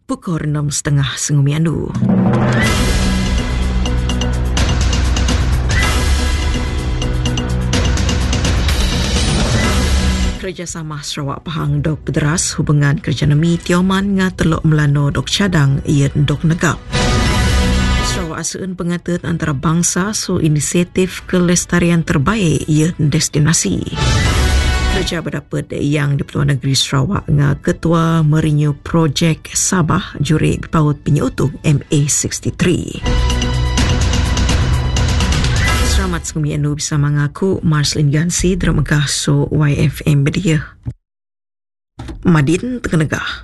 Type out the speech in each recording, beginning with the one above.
pukul 6.30 Sengumi Andu. Kerjasama Sarawak Pahang dok pederas hubungan kerjanami Tioman nga Teluk Melano dok cadang ia dok negap. Sarawak aseun pengatur antara bangsa so inisiatif kelestarian terbaik ia destinasi. Kerja berdapat yang di Perdana Negeri Sarawak nga Ketua Merenew Projek Sabah Jurek Paut Penyeutung MA63. Selamat Sengumi Anu bisa mengaku Marcelin Gansi Dremegah so YFM Bedia. Madin Tenggah.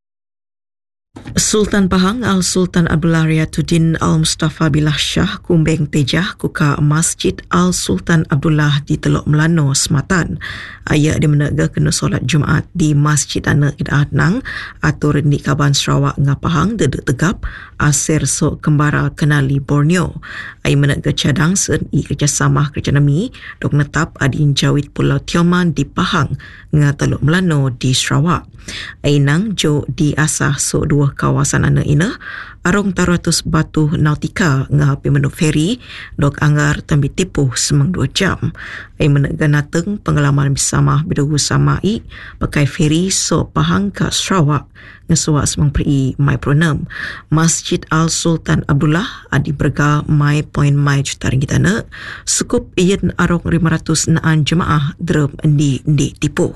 Sultan Pahang Al-Sultan Abdullah Riyatuddin Al-Mustafa Billah Shah Kumbeng Tejah kuka Masjid Al-Sultan Abdullah di Teluk Melano Sematan. Ayah dia menaga kena solat Jumaat di Masjid Anak Idaat Nang atau Rendi Kaban Sarawak ngah Pahang dedek tegap asir so kembara kenali Borneo. Ayah menaga cadang seni kerjasama kerjanami dok netap adin jawit Pulau Tioman di Pahang ngah Teluk Melano di Sarawak. Ainang jo di asah so dua kawasan anak ina arong 300 batu nautika ngah pemenu feri dok anggar tambi tipuh semang 2 jam. Ai meneganateng pengalaman bersama bidogu samai pakai feri so Pahang ke Sarawak ngesua semang pri mai pronem Masjid Al-Sultan Abdullah adi berga mai point mai juta ringgit ana sukup iyan arong 500 naan jemaah drem endi tipuh.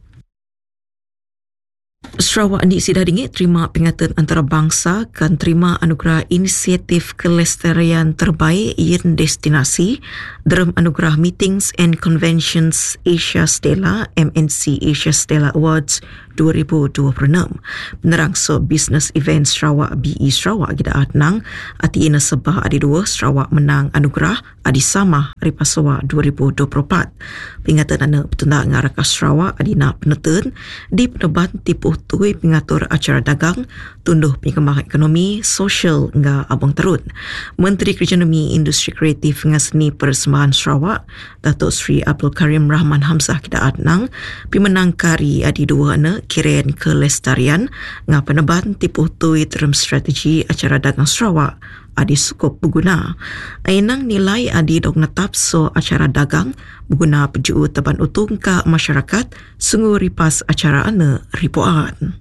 Sarawak ni sidah dingit terima pengaturan antarabangsa kan terima anugerah inisiatif kelestarian terbaik yang destinasi dalam anugerah Meetings and Conventions Asia Stella MNC Asia Stella Awards 2026. Penerang so Business Event Sarawak BE Sarawak Gidaat Nang ati ina sebah adi dua Sarawak menang anugerah adi sama Ripasawa 2024. Pengaturan anak petunda ngaraka Sarawak adi nak penetun di peneban tipuh tui pengatur acara dagang tunduh pengembangan ekonomi sosial nga Abang Terun. Menteri Kerjanami Industri Kreatif nga Seni Persembahan Sarawak Datuk Seri Abdul Karim Rahman Hamzah Gidaat Nang pimenang kari adi dua anak kiren kelestarian nga peneban tipuh tui dalam strategi acara dagang Sarawak adi sukup berguna. Ainang nilai adi dok netap so acara dagang berguna peju teban utung ke masyarakat sungguh ripas acara ana ribuan.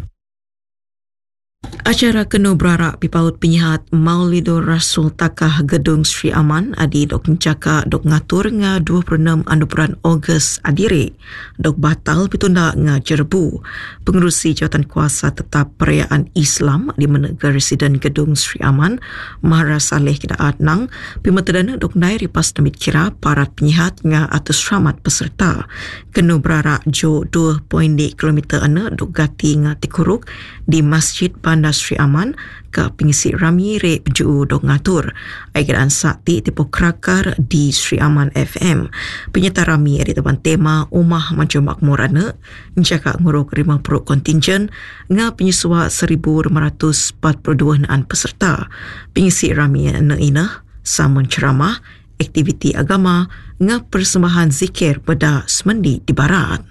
Acara kena berarak pipaut penyihat Maulidur Rasul Takah Gedung Sri Aman adi dok mencakap dok ngatur nga 26 bulan Ogos adire dok batal pitunda nga Jerbu. Pengerusi Jawatan Kuasa Tetap Perayaan Islam di Menegara Residen Gedung Sri Aman Mahara Saleh Gidaat Nang pimetadana dok nai ripas damit kira parat penyihat nga atas selamat peserta. Kena berarak jo 2.2 km ana dok gati nga Tikuruk di Masjid Bandar Sri Aman ke pengisi rami re penjuu dok ngatur. Aikiran sakti tipu kerakar di Sri Aman FM. Penyerta rami di teban tema Umah Maju Makmur Anak menjaga nguruk 50 kontingen nga penyusua 1,542 naan peserta. Pengisi rami anak ina samun ceramah, aktiviti agama nga persembahan zikir pada semendi di barat.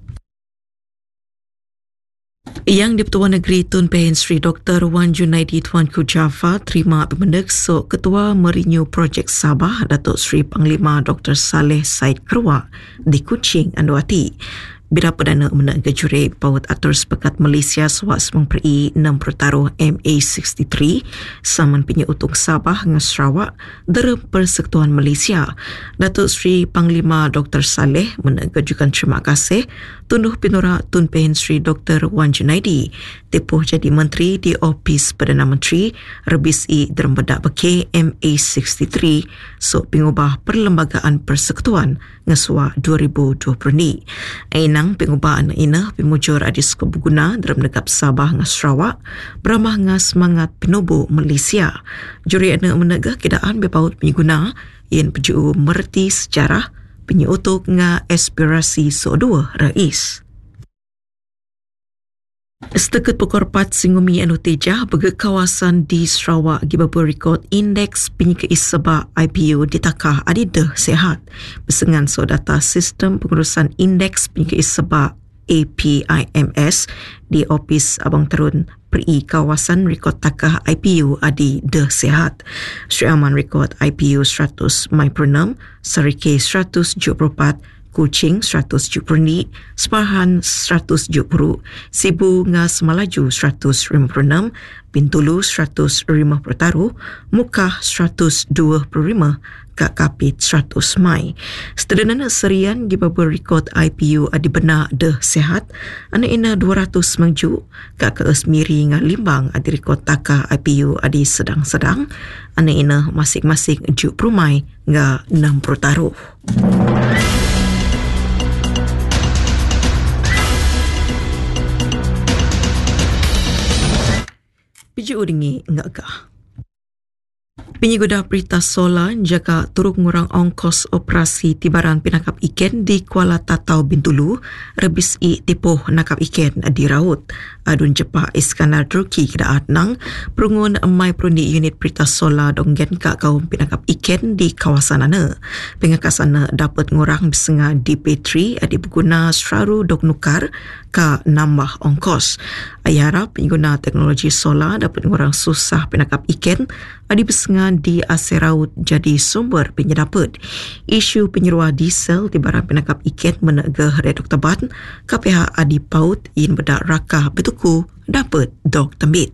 Yang di Pertuan Negeri Tun Pehin Sri Dr. Wan Junaidi Tuanku Jafar terima pemendek so Ketua Merenew Projek Sabah Datuk Sri Panglima Dr. Saleh Said Kerwak di Kuching Anduati. Bira Perdana menaga juri paut atur sepekat Malaysia suak semang peri 6 pertaruh MA63 saman penyeutung Sabah dengan Sarawak dalam Persekutuan Malaysia. Datuk Sri Panglima Dr. Saleh menaga juga terima kasih tunduh pinura Tun Pehin Sri Dr. Wan Junaidi tipuh jadi Menteri di Opis Perdana Menteri Rebis I dalam bedak beke MA63 so pengubah Perlembagaan Persekutuan ngesua 2020 ni. Ainang pengubah anak ina pemujur adis berguna dalam negap Sabah ngas Sarawak beramah ngas semangat penubuh Malaysia. Juri anak menegah kedaan berpaut pengguna yang peju merti sejarah penyeutuk nga aspirasi so-dua rais. Setakat pukul 4 Singumi Anu Tejah bagi kawasan di Sarawak gibabu rekod indeks penyakit sebab IPU ditakah adidah sehat. Bersengan so data sistem pengurusan indeks penyakit sebab APIMS di Opis Abang Terun Peri Kawasan rekod takah IPU Adi Deh Sihat. Sri Aman rekod IPU 100 Mai/6, Serike 174, Kuching 170, Sepahan 170, Sibu nga Semalaju 156, Bintulu 150 taruh, Mukah 125, Kak Kapit 100 Mai. Seterusnya serian giba berrekod IPU Adi Benar Deh Sihat, ana ina 200 mengju, Kak Keesmiri nga Limbang Adi rekod takah IPU Adi sedang-sedang, ana ina masing-masing 70 Mai nga 60 taruh. Piji uringi ngagah. Penyegoda Perita Solar jaga turut ngurang ongkos operasi tibaran penangkap ikan di Kuala Tatau Bintulu, rebis tipuh nakap ikan di raut. Adun Jepah Iskandar Turki kira adnang, perungun mai perundi unit Perita Solar donggen kak kaum penangkap ikan di kawasan ana. Pengakasan dapat ngurang besenga DP3 adi berguna seraru dok nukar ka nambah ongkos. Ayah harap pengguna teknologi solar dapat ngurang susah penangkap ikan adi besenga di Asir Raut jadi sumber penyedapat. Isu penyeruah diesel di barang penangkap ikan menegah redok teban, KPH Adi Paut in bedak rakah betuku dapat dok tembit.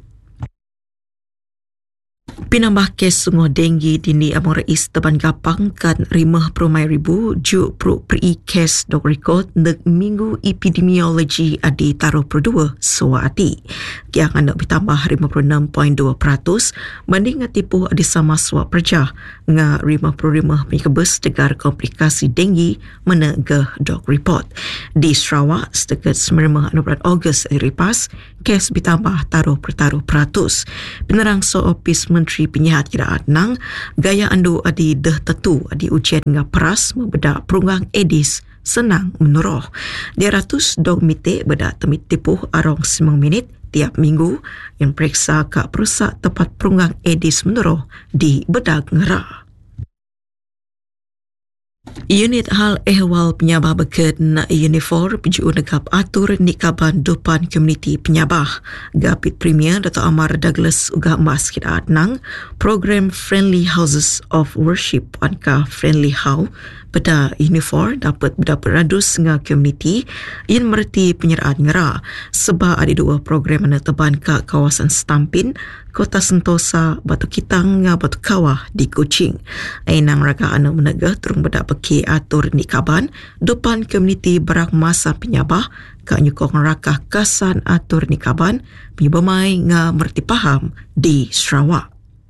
Pinambah kes sungguh denggi dini Abang Rais Teban Gapang kan 50,000 juk peri kes dok rekod nek minggu epidemiologi adi taruh perdua suati. Yang anak bertambah 56.2% banding ngatipuh adi sama suap perjah nga 55 penyekebes tegar komplikasi denggi menegah dok report. Di Sarawak setakat 9 Ogos ripas kes bertambah taruh peratus. Penerang Opis Menteri Penyihat kira adnang gaya andu adi deh tetu adi ujian nga peras membedak perunggang edis senang menuruh. Dia ratus dog mitik bedak temit tipuh arong 9 minit tiap minggu yang periksa kak perusak tepat perunggang edis menuruh di bedak ngera. Unit Hal Ehwal Penyabah Beket na Unifor Piju Negap Atur Nikaban Dupan Komuniti Penyabah Gapit Premier Dato' Amar Douglas Uga Mas Kita Adnang Program Friendly Houses of Worship Anka Friendly How pada Unifor dapat radus nga komuniti yang merti penyeraan ngera sebab ada dua program yang teban ke kawasan Stampin, Kota Sentosa, Batu Kitang nga Batu Kawah di Kuching. Ainang raga anak menegah turun bedak beki atur nikaban depan komuniti berak masa penyabah ka nyukong rakah kasan atur nikaban penyebamai nga merti paham di Sarawak.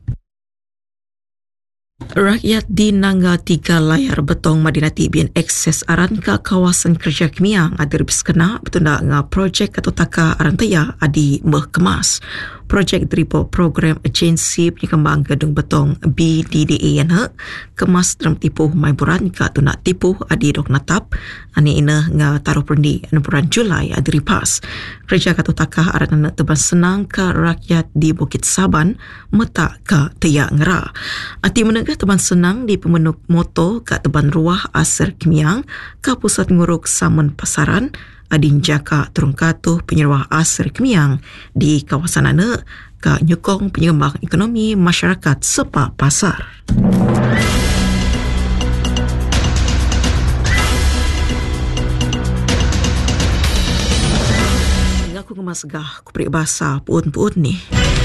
Rakyat di Nangga 3 layar betong Madinati bian akses aran ke kawasan kerja kemiang ada rebis kena betunda nga projek atau taka arantaya adi kemas. Projek daripada program agensi penyekembang gedung betong BDDA yang kemas dalam tipuh maiburan ke tu nak tipuh adi dok natap ani ina nga taruh perendi bulan Julai adi ripas. Kerja katu takah aran nak teban senang ke rakyat di Bukit Saban meta ke teyak ngera. Ati menegah teban senang di pemenuk moto ke teban ruah Asir Kemiang ke pusat nguruk Samun Pasaran adin jaka turun katuh penyeruah Asir Kemiang di kawasan ana ke nyukong penyembang ekonomi masyarakat sepa pasar. Ngaku ngemasgah ku perik bahasa puun-puun ni.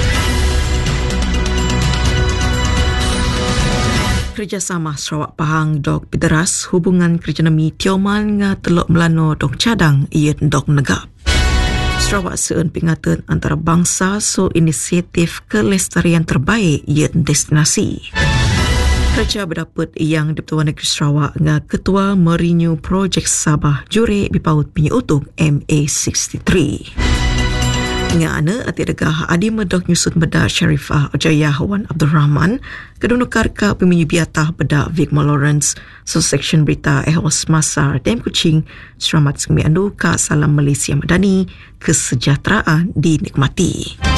Kerjasama Sarawak Pahang dok pederas hubungan kerjanami Tioman nga telok Melano dok cadang ia dok negap. Sarawak seun pingatan antarabangsa so inisiatif kelestarian terbaik ia destinasi. Kerja berdapat yang Di-Pertuan Negeri Sarawak nga Ketua Merenew Projek Sabah Jurek Bipaut Penyutuk MA63. Nga ana ati degah adi medok nyusut bedak Sharifah Ojaya Wan Abdul Rahman kedunukar ka peminyu biatah bedak Vigma Lawrence so section berita ehwal semasa Dem Kuching selamat sengmi andu ka salam Malaysia Madani kesejahteraan dinikmati.